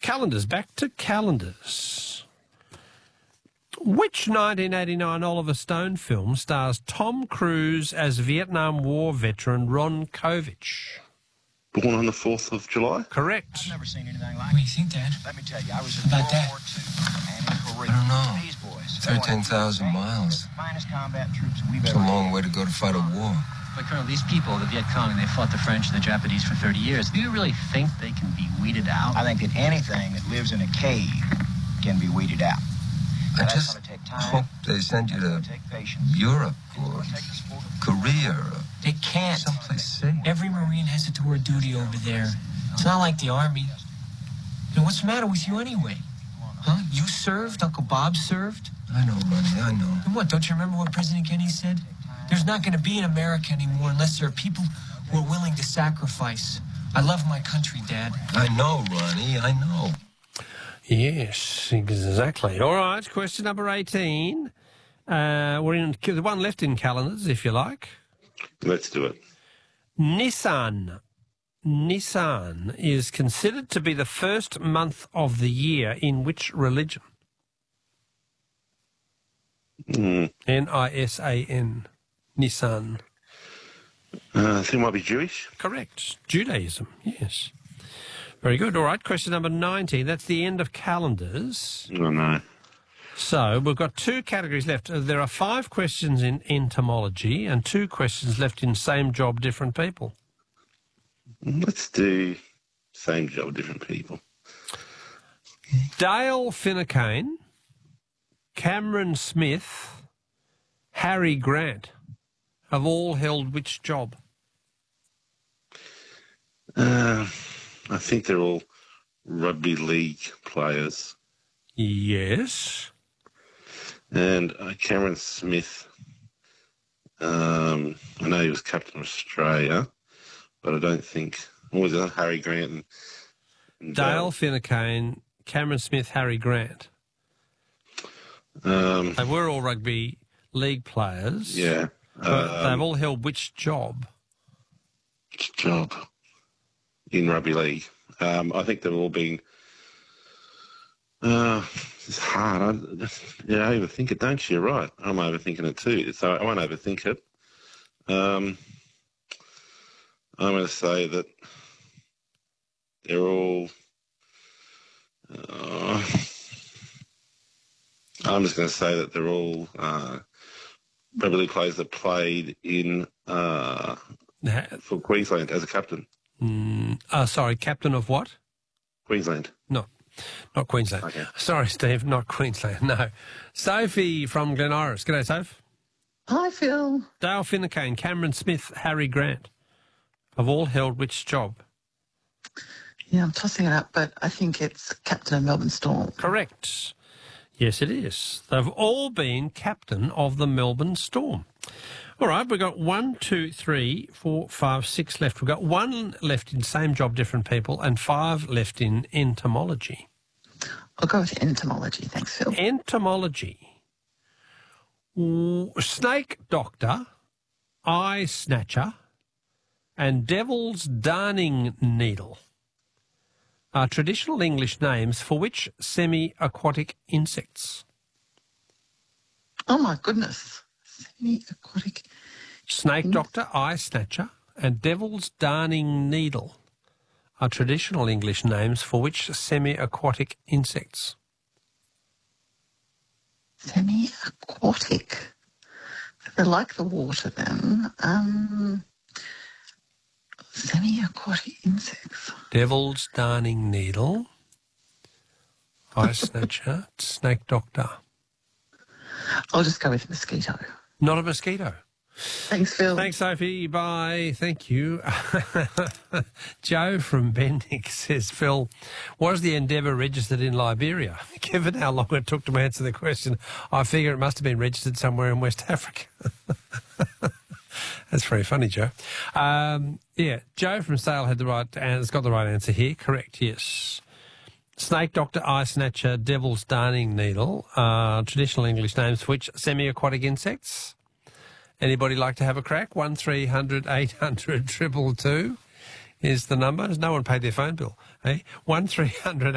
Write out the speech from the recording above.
Calendars. Back to calendars. Which 1989 Oliver Stone film stars Tom Cruise as Vietnam War veteran Ron Kovich? Born on the 4th of July? Correct. I've never seen anything like it. What do you think, Dad? Let me tell you, I was in About World that? War II and in Korea. I don't know. These boys. 13,000 miles. Finest combat troops we've It's a ever long way to go to fight a war. But Colonel, these people, the Viet Cong, they fought the French and the Japanese for 30 years. Do you really think they can be weeded out? I think that anything that lives in a cave can be weeded out. I That's just gonna take time. hope they send you It's to gonna take patience. Europe It's or gonna take the sport of Korea or They can't. someplace safe. Every Marine has a tour of duty over there. It's not like the Army. You know, what's the matter with you anyway? Huh? You served? Uncle Bob served? I know, Ronnie, I know. And what, don't you remember what President Kennedy said? There's not going to be an America anymore unless there are people who are willing to sacrifice. I love my country, Dad. I know, Ronnie, I know. Yes, exactly. All right, question number 18. We're in the one left in calendars, if you like. Let's do it. Nisan is considered to be the first month of the year in which religion? Nisan. Nisan. I think it might be Jewish. Correct. Judaism, yes. Very good. All right, question number 19. That's the end of calendars. Oh, no. So we've got two categories left. There are 5 questions in entomology and 2 questions left in same job, different people. Let's do same job, different people. Dale Finucane, Cameron Smith, Harry Grant have all held which job? I think they're all rugby league players. Yes. And Cameron Smith, I know he was captain of Australia, but I don't think... What was it? Harry Grant and Dale Finucane, Cameron Smith, Harry Grant. They were all rugby league players. Yeah. But they've all held which job? Which job? In rugby league. I think they've all been... it's hard. I overthink it, don't you? You're right. I'm overthinking it too, so I won't overthink it. I'm going to say that they're all... I'm just going to say that they're all rugby league players that played in for Queensland as a captain. Sorry, captain of what? Queensland. No, not Queensland. Okay. Sorry, Steve, not Queensland, no. Sophie from Glen Iris. G'day, Soph. Hi, Phil. Dale Finucane, Cameron Smith, Harry Grant have all held which job? Yeah, I'm tossing it up, but I think it's captain of Melbourne Storm. Correct. Yes, it is. They've all been captain of the Melbourne Storm. All right, we've got 1, 2, 3, 4, 5, 6 left. We've got 1 left in same job, different people, and 5 left in entomology. I'll go with entomology. Thanks, Phil. Entomology. Snake doctor, eye snatcher, and devil's darning needle are traditional English names for which semi-aquatic insects? Oh, my goodness. Semi-aquatic. Snake doctor, eye snatcher, and devil's darning needle are traditional English names for which semi-aquatic insects? Semi-aquatic. They like the water then. Semi-aquatic insects. Devil's darning needle, eye snatcher, snake doctor. I'll just go with mosquito. Not a mosquito. Thanks, Phil. Thanks, Sophie. Bye. Thank you. Joe from Bendick says, Phil, was the Endeavour registered in Liberia? Given how long it took to answer the question, I figure it must have been registered somewhere in West Africa. That's very funny, Joe. Yeah, Joe from Sale had the right and has got the right answer here. Correct, yes. Snake doctor, eye snatcher, devil's darning needle, traditional English names for which semi-aquatic insects. Anybody like to have a crack? 1300 800 222 is the number. Has no one paid their phone bill? Hey, 1300